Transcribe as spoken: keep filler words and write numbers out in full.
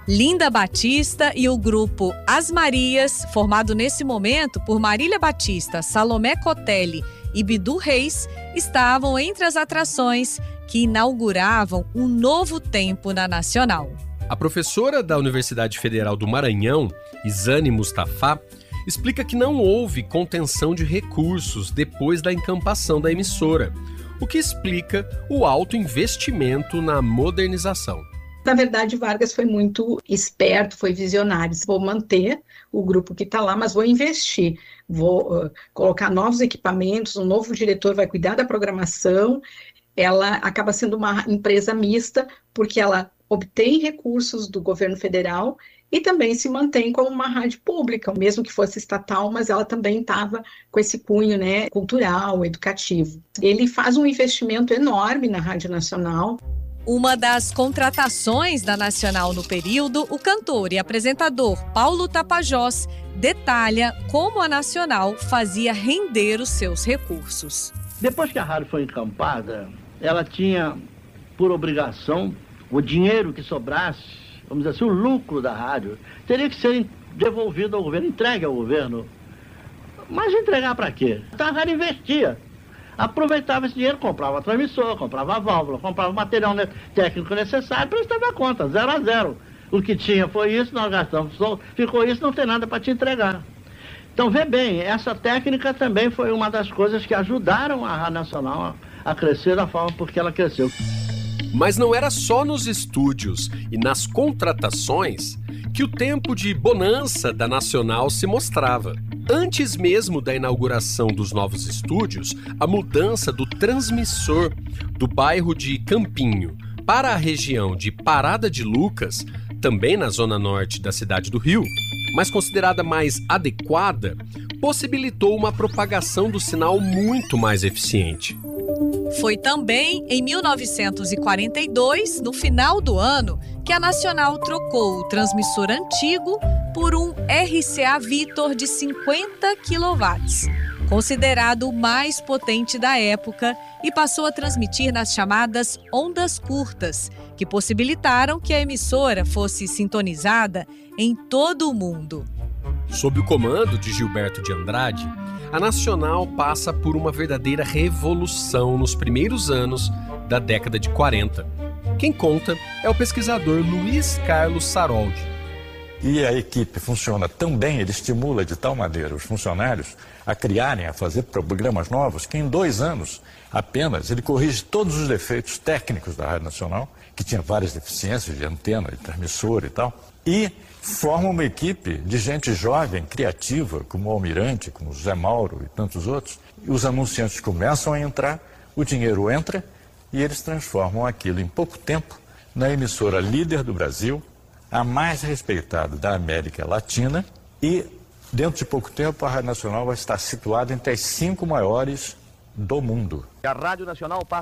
Linda Batista e o grupo As Marias, formado nesse momento por Marília Batista, Salomé Cotelli e Bidu Reis, estavam entre as atrações que inauguravam um novo tempo na Nacional. A professora da Universidade Federal do Maranhão, Isane Mustafa, explica que não houve contenção de recursos depois da encampação da emissora, o que explica o alto investimento na modernização. Na verdade, Vargas foi muito esperto, foi visionário. Vou manter o grupo que está lá, mas vou investir. Vou uh, colocar novos equipamentos, um novo diretor vai cuidar da programação. Ela acaba sendo uma empresa mista, porque ela obtém recursos do governo federal e também se mantém como uma rádio pública, mesmo que fosse estatal, mas ela também estava com esse cunho, né, cultural, educativo. Ele faz um investimento enorme na Rádio Nacional. Uma das contratações da Nacional no período, o cantor e apresentador Paulo Tapajós detalha como a Nacional fazia render os seus recursos. Depois que a rádio foi encampada, ela tinha por obrigação o dinheiro que sobrasse, vamos dizer assim, o lucro da rádio, teria que ser devolvido ao governo, entregue ao governo. Mas entregar para quê? Então a rádio investia. Aproveitava esse dinheiro, comprava transmissor, comprava a válvula, comprava o material técnico necessário, prestava conta, zero a zero. O que tinha foi isso, nós gastamos, ficou isso, não tem nada para te entregar. Então, vê bem, essa técnica também foi uma das coisas que ajudaram a Rádio Nacional a crescer da forma porque ela cresceu. Mas não era só nos estúdios e nas contratações que o tempo de bonança da Nacional se mostrava. Antes mesmo da inauguração dos novos estúdios, a mudança do transmissor do bairro de Campinho para a região de Parada de Lucas, também na zona norte da cidade do Rio, mas considerada mais adequada, possibilitou uma propagação do sinal muito mais eficiente. Foi também em mil novecentos e quarenta e dois, no final do ano, que a Nacional trocou o transmissor antigo por um R C A Victor de cinquenta quilowatts, considerado o mais potente da época, e passou a transmitir nas chamadas ondas curtas, que possibilitaram que a emissora fosse sintonizada em todo o mundo. Sob o comando de Gilberto de Andrade, a Nacional passa por uma verdadeira revolução nos primeiros anos da década de quarenta. Quem conta é o pesquisador Luiz Carlos Saroldi. E a equipe funciona tão bem, ele estimula de tal maneira os funcionários a criarem, a fazer programas novos, que em dois anos apenas ele corrige todos os defeitos técnicos da Rádio Nacional, que tinha várias deficiências de antena, de transmissor e tal, e forma uma equipe de gente jovem, criativa, como o Almirante, como o Zé Mauro e tantos outros. E os anunciantes começam a entrar, o dinheiro entra e eles transformam aquilo em pouco tempo na emissora líder do Brasil, a mais respeitada da América Latina, e dentro de pouco tempo a Rádio Nacional vai estar situada entre as cinco maiores do mundo. A Rádio Nacional passa